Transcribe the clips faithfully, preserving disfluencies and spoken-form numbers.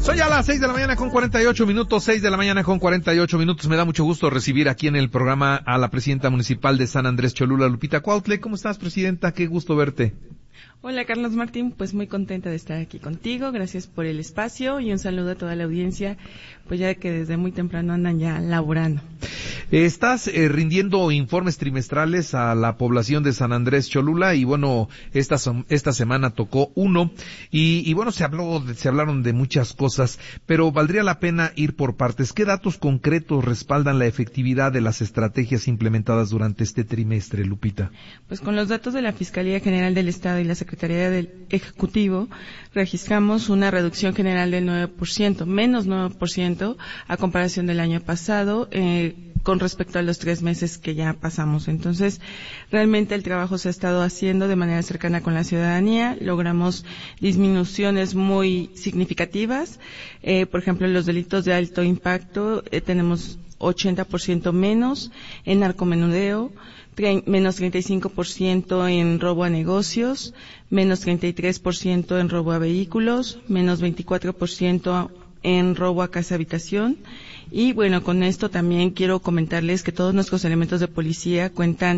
Son ya las seis de la mañana con cuarenta y ocho minutos, seis de la mañana con cuarenta y ocho minutos. Me da mucho gusto recibir aquí en el programa a la presidenta municipal de San Andrés Cholula, Lupita Cuautle. ¿Cómo estás, presidenta? Qué gusto verte. Hola, Carlos Martín, pues muy contenta de estar aquí contigo, gracias por el espacio y un saludo a toda la audiencia, pues ya que desde muy temprano andan ya laborando. Estás eh, rindiendo informes trimestrales a la población de San Andrés Cholula y bueno, esta esta semana tocó uno y, y bueno, se habló, se hablaron de muchas cosas, pero valdría la pena ir por partes. ¿Qué datos concretos respaldan la efectividad de las estrategias implementadas durante este trimestre, Lupita? Pues con los datos de la Fiscalía General del Estado y la Secretaría del Ejecutivo, registramos una reducción general del nueve por ciento, menos nueve por ciento a comparación del año pasado, eh, con respecto a los tres meses que ya pasamos. Entonces, realmente el trabajo se ha estado haciendo de manera cercana con la ciudadanía, logramos disminuciones muy significativas, eh, por ejemplo, en los delitos de alto impacto eh, tenemos ochenta por ciento menos, en narcomenudeo, menos treinta y cinco por ciento en robo a negocios, menos treinta y tres por ciento en robo a vehículos, menos veinticuatro por ciento en robo a casa-habitación. Y bueno, con esto también quiero comentarles que todos nuestros elementos de policía cuentan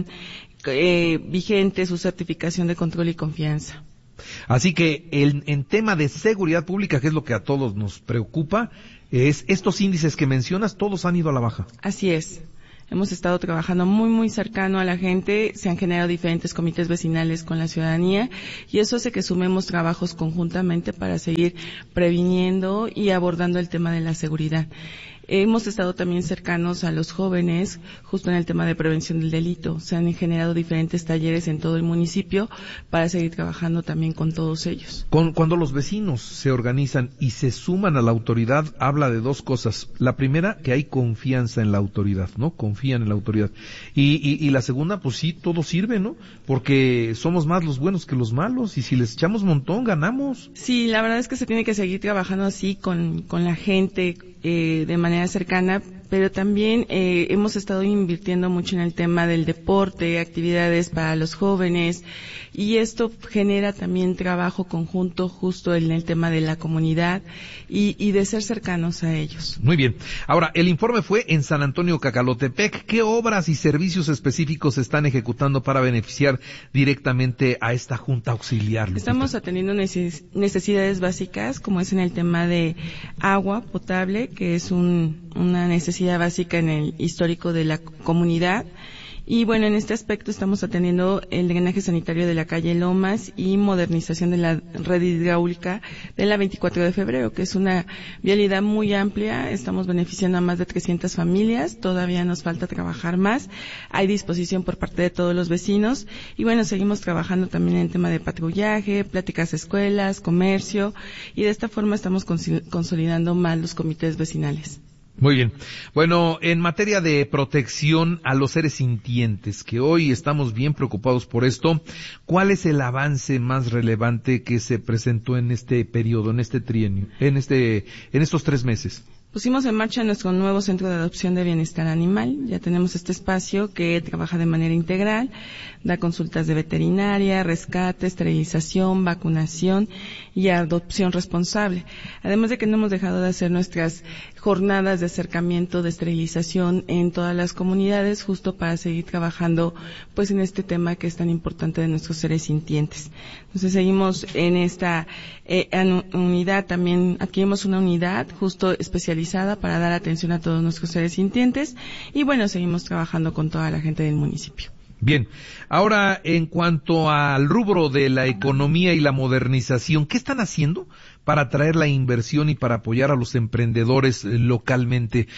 eh, vigente su certificación de control y confianza. Así que el, en tema de seguridad pública, que es lo que a todos nos preocupa, es estos índices que mencionas, todos han ido a la baja. Así es. Hemos estado trabajando muy, muy cercano a la gente, se han generado diferentes comités vecinales con la ciudadanía y eso hace que sumemos trabajos conjuntamente para seguir previniendo y abordando el tema de la seguridad. Hemos estado también cercanos a los jóvenes, justo en el tema de prevención del delito. Se han generado diferentes talleres en todo el municipio para seguir trabajando también con todos ellos. Cuando los vecinos se organizan y se suman a la autoridad, habla de dos cosas. La primera, que hay confianza en la autoridad, ¿no? Confían en la autoridad. Y, y, y la segunda, pues sí, todo sirve, ¿no? Porque somos más los buenos que los malos y si les echamos montón, ganamos. Sí, la verdad es que se tiene que seguir trabajando así con, con la gente, Eh, de manera cercana, pero también eh, hemos estado invirtiendo mucho en el tema del deporte, actividades para los jóvenes, y esto genera también trabajo conjunto justo en el tema de la comunidad y, y de ser cercanos a ellos. Muy bien. Ahora, el informe fue en San Antonio Cacalotepec. ¿Qué obras y servicios específicos se están ejecutando para beneficiar directamente a esta Junta Auxiliar, Lupita? Estamos atendiendo neces- necesidades básicas, como es en el tema de agua potable, que es un, una necesidad básica en el histórico de la comunidad. Y bueno, en este aspecto estamos atendiendo el drenaje sanitario de la calle Lomas y modernización de la red hidráulica de la veinticuatro de febrero, que es una vialidad muy amplia. Estamos beneficiando a más de trescientas familias. Todavía nos falta trabajar más. Hay disposición por parte de todos los vecinos. Y bueno, seguimos trabajando también en el tema de patrullaje, pláticas a escuelas, comercio. Y de esta forma estamos consolidando más los comités vecinales. Muy bien. Bueno, en materia de protección a los seres sintientes, que hoy estamos bien preocupados por esto, ¿cuál es el avance más relevante que se presentó en este periodo, en este trienio, en este, en estos tres meses? Pusimos en marcha nuestro nuevo centro de adopción de bienestar animal. Ya tenemos este espacio que trabaja de manera integral, da consultas de veterinaria, rescate, esterilización, vacunación y adopción responsable. Además de que no hemos dejado de hacer nuestras jornadas de acercamiento, de esterilización en todas las comunidades, justo para seguir trabajando pues en este tema que es tan importante de nuestros seres sintientes. Entonces seguimos en esta eh, unidad, también adquirimos una unidad justo especializada para dar atención a todos nuestros seres sintientes y bueno, seguimos trabajando con toda la gente del municipio. Bien, ahora en cuanto al rubro de la economía y la modernización, ¿qué están haciendo para atraer la inversión y para apoyar a los emprendedores localmente?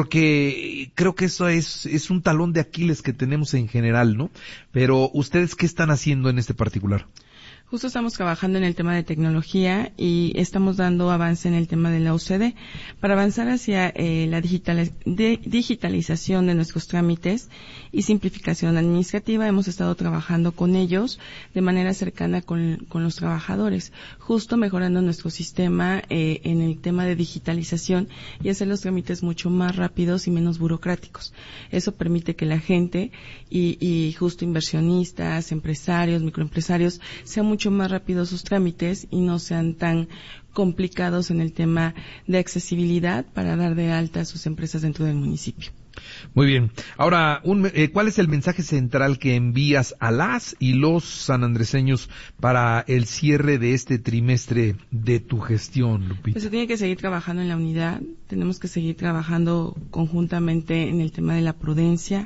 Porque creo que eso es, es un talón de Aquiles que tenemos en general, ¿no? Pero ¿ustedes qué están haciendo en este particular? Justo estamos trabajando en el tema de tecnología y estamos dando avance en el tema de la O C D para avanzar hacia eh, la digital, de, digitalización de nuestros trámites y simplificación administrativa. Hemos estado trabajando con ellos de manera cercana con, con los trabajadores, justo mejorando nuestro sistema eh, en el tema de digitalización y hacer los trámites mucho más rápidos y menos burocráticos. Eso permite que la gente y, y justo inversionistas, empresarios, microempresarios sean mucho más rápidos sus trámites y no sean tan complicados en el tema de accesibilidad para dar de alta a sus empresas dentro del municipio. Muy bien. Ahora, un, eh, ¿cuál es el mensaje central que envías a las y los sanandreseños para el cierre de este trimestre de tu gestión, Lupita? Pues se tiene que seguir trabajando en la unidad, tenemos que seguir trabajando conjuntamente en el tema de la prudencia.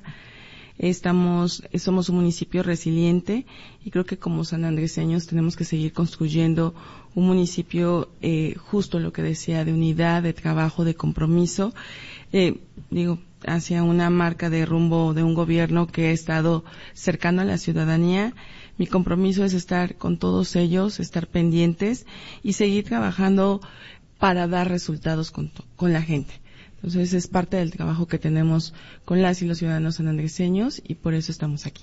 Estamos, somos un municipio resiliente y creo que como sanandreseños tenemos que seguir construyendo un municipio eh, justo lo que decía, de unidad, de trabajo, de compromiso, eh, digo, hacia una marca de rumbo de un gobierno que ha estado cercano a la ciudadanía. Mi compromiso es estar con todos ellos, estar pendientes y seguir trabajando para dar resultados con, con la gente. Entonces es parte del trabajo que tenemos con las y los ciudadanos sanandreseños y por eso estamos aquí.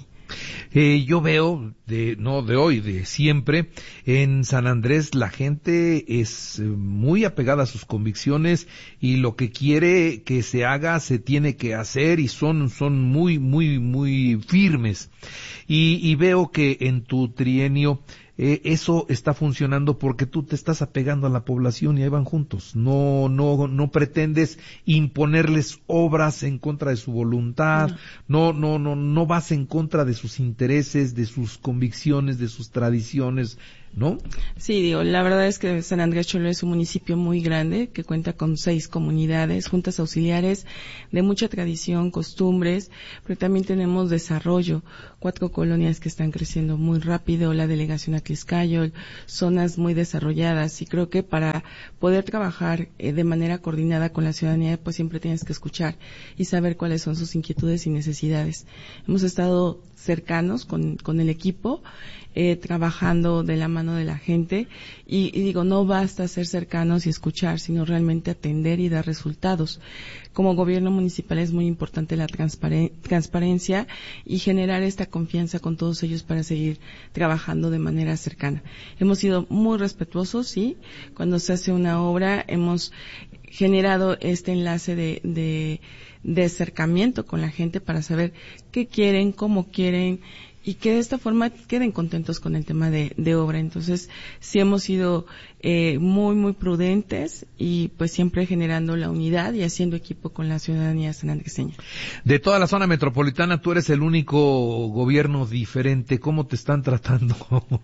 Eh, yo veo, de no de hoy, de siempre, en San Andrés la gente es muy apegada a sus convicciones y lo que quiere que se haga se tiene que hacer y son son muy muy muy firmes. Y, y veo que en tu trienio Eh, eso está funcionando porque tú te estás apegando a la población y ahí van juntos. No, no, no pretendes imponerles obras en contra de su voluntad. No, no, no, no vas en contra de sus intereses, de sus convicciones, de sus tradiciones, ¿no? Sí, digo, la verdad es que San Andrés Cholula es un municipio muy grande que cuenta con seis comunidades, juntas auxiliares de mucha tradición, costumbres, pero también tenemos desarrollo, cuatro colonias que están creciendo muy rápido, la delegación Atliscayol, zonas muy desarrolladas y creo que para poder trabajar eh, de manera coordinada con la ciudadanía pues siempre tienes que escuchar y saber cuáles son sus inquietudes y necesidades. Hemos estado cercanos con, con el equipo, eh, trabajando de la mano de la gente y, y digo, no basta ser cercanos y escuchar, sino realmente atender y dar resultados. Como gobierno municipal es muy importante la transparen- transparencia y generar esta confianza con todos ellos para seguir trabajando de manera cercana. Hemos sido muy respetuosos, sí, cuando se hace una obra hemos generado este enlace de, de, de acercamiento con la gente para saber qué quieren, cómo quieren y que de esta forma queden contentos con el tema de, de obra. Entonces, sí hemos sido eh, muy, muy prudentes y pues siempre generando la unidad y haciendo equipo con la ciudadanía sanandreseña. De toda la zona metropolitana, tú eres el único gobierno diferente. ¿Cómo te están tratando?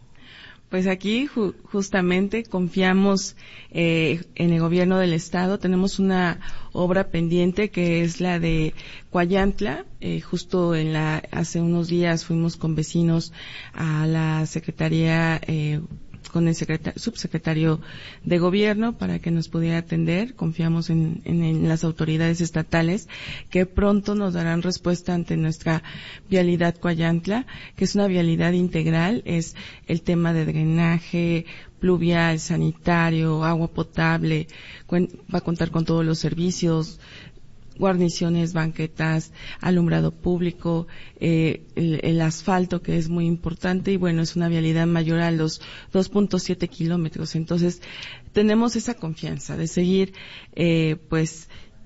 Pues aquí ju- justamente confiamos eh, en el gobierno del estado. Tenemos una obra pendiente que es la de Coayantla. Eh, justo en la hace unos días fuimos con vecinos a la secretaría eh, con el secreta- subsecretario de gobierno para que nos pudiera atender. Confiamos en, en, en las autoridades estatales que pronto nos darán respuesta ante nuestra vialidad Coayantla, que es una vialidad integral, es el tema de drenaje pluvial, sanitario, agua potable, cuen- va a contar con todos los servicios, guarniciones, banquetas, alumbrado público, eh, el, el asfalto que es muy importante y bueno, es una vialidad mayor a los dos punto siete kilómetros. Entonces, tenemos esa confianza de seguir, eh, pues,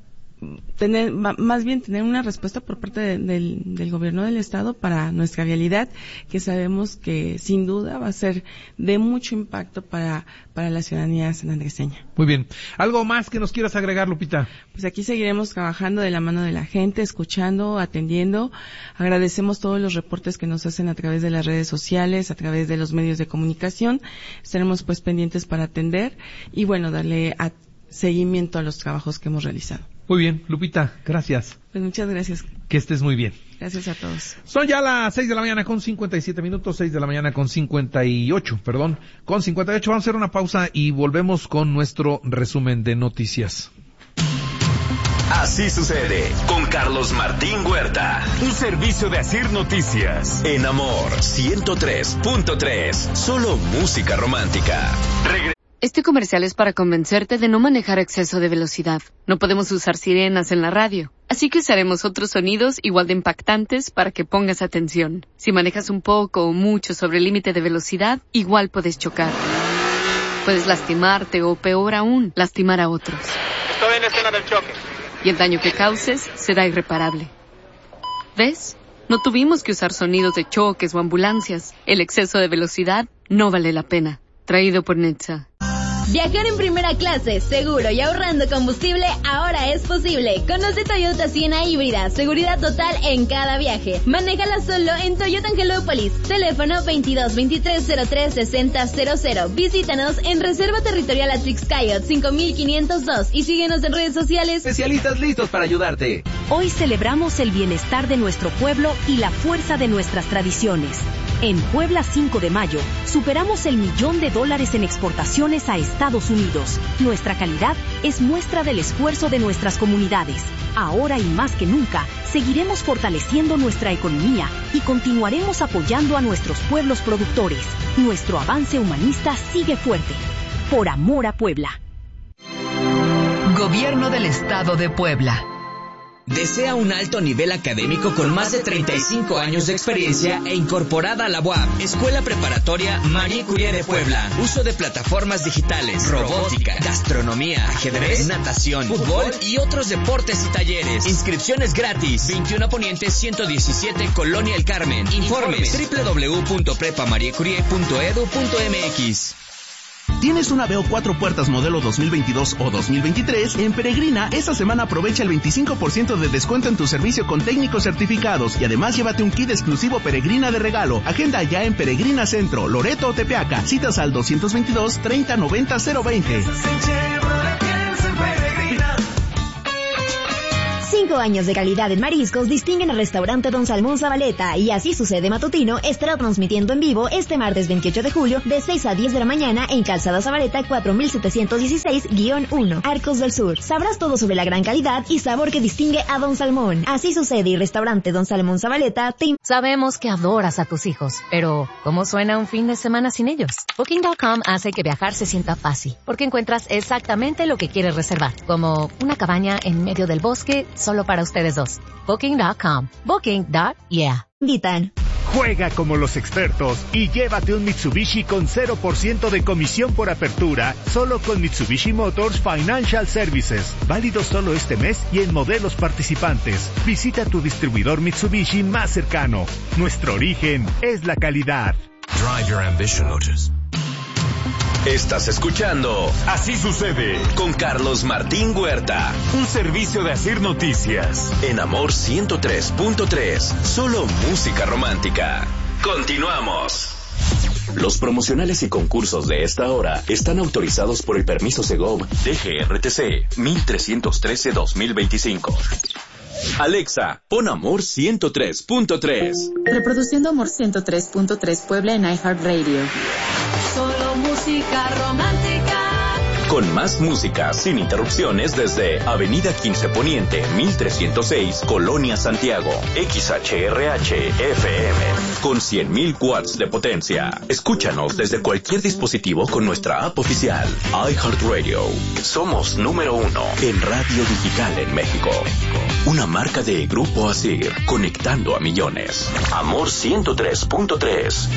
tener, más bien tener una respuesta por parte de, del, del gobierno del estado para nuestra vialidad, que sabemos que sin duda va a ser de mucho impacto para, para la ciudadanía sanandreseña. Muy bien. ¿Algo más que nos quieras agregar, Lupita? Pues aquí seguiremos trabajando de la mano de la gente, escuchando, atendiendo. Agradecemos todos los reportes que nos hacen a través de las redes sociales, a través de los medios de comunicación. Estaremos pues pendientes para atender y bueno, darle a, seguimiento a los trabajos que hemos realizado. Muy bien, Lupita, gracias. Pues muchas gracias. Que estés muy bien. Gracias a todos. Son ya las seis de la mañana con cincuenta y siete minutos, seis de la mañana con cincuenta y ocho, perdón, con cincuenta y ocho. Vamos a hacer una pausa y volvemos con nuestro resumen de noticias. Así sucede con Carlos Martín Huerta. Un servicio de Asir Noticias. En Amor ciento tres punto tres. Solo música romántica. Regre- Este comercial es para convencerte de no manejar a exceso de velocidad. No podemos usar sirenas en la radio, así que usaremos otros sonidos igual de impactantes para que pongas atención. Si manejas un poco o mucho sobre el límite de velocidad, igual puedes chocar. Puedes lastimarte o, peor aún, lastimar a otros. Estoy en la escena del choque. Y el daño que causes será irreparable. ¿Ves? No tuvimos que usar sonidos de choques o ambulancias. El exceso de velocidad no vale la pena. Traído por Netza. Viajar en primera clase, seguro y ahorrando combustible ahora es posible. Conoce Toyota Siena híbrida, seguridad total en cada viaje. Manéjala solo en Toyota Angelópolis. Teléfono veintidós veintitrés cero tres sesenta cero cero. Visítanos en Reserva Territorial Atrix Coyote cinco mil quinientos dos y síguenos en redes sociales. Especialistas listos para ayudarte. Hoy celebramos el bienestar de nuestro pueblo y la fuerza de nuestras tradiciones. En Puebla cinco de mayo, superamos el millón de dólares en exportaciones a Estados Unidos. Nuestra calidad es muestra del esfuerzo de nuestras comunidades. Ahora y más que nunca, seguiremos fortaleciendo nuestra economía y continuaremos apoyando a nuestros pueblos productores. Nuestro avance humanista sigue fuerte. Por amor a Puebla. Gobierno del Estado de Puebla. ¿Desea un alto nivel académico con más de treinta y cinco años de experiencia e incorporada a la U A P? Escuela Preparatoria Marie Curie de Puebla. Uso de plataformas digitales, robótica, gastronomía, ajedrez, natación, fútbol y otros deportes y talleres. Inscripciones gratis. veintiuno Poniente ciento diecisiete, Colonia El Carmen. Informes doble u doble u doble u punto prepa marie curie punto e d u punto m x. ¿Tienes una V E O cuatro puertas modelo dos mil veintidós o dos mil veintitrés? En Peregrina, esta semana aprovecha el veinticinco por ciento de descuento en tu servicio con técnicos certificados y además llévate un kit exclusivo Peregrina de regalo. Agenda ya en Peregrina Centro, Loreto o Tepeaca. Citas al doscientos veintidós, treinta noventa, cero veinte. Cinco años de calidad en mariscos distinguen al restaurante Don Salmón Zabaleta y Así Sucede Matutino estará transmitiendo en vivo este martes veintiocho de julio de seis a diez de la mañana en Calzada Zabaleta cuatro mil setecientos dieciséis guión uno, Arcos del Sur. Sabrás todo sobre la gran calidad y sabor que distingue a Don Salmón. Así Sucede y restaurante Don Salmón Zabaleta te... Sabemos que adoras a tus hijos, pero ¿cómo suena un fin de semana sin ellos? Booking punto com hace que viajar se sienta fácil, porque encuentras exactamente lo que quieres reservar, como una cabaña en medio del bosque solo para ustedes dos. Booking punto com. Booking. Yeah. Vitan. Juega como los expertos y llévate un Mitsubishi con cero por ciento de comisión por apertura, solo con Mitsubishi Motors Financial Services. Válido solo este mes y en modelos participantes. Visita tu distribuidor Mitsubishi más cercano. Nuestro origen es la calidad. Drive your ambition, Lotus. Estás escuchando Así Sucede con Carlos Martín Huerta. Un servicio de Asir Noticias. En Amor ciento tres punto tres. Solo música romántica. Continuamos. Los promocionales y concursos de esta hora están autorizados por el permiso Segov D G R T C mil trescientos trece dos mil veinticinco. Alexa, pon Amor ciento tres punto tres. Reproduciendo Amor ciento tres punto tres Puebla en iHeartRadio. Solo música romántica. Con más música sin interrupciones desde Avenida quince Poniente, mil trescientos seis, Colonia Santiago. X H R H F M. Con cien mil watts de potencia. Escúchanos desde cualquier dispositivo con nuestra app oficial. iHeartRadio. Somos número uno en radio digital en México. Una marca de Grupo Asir. Conectando a millones. Amor ciento tres punto tres.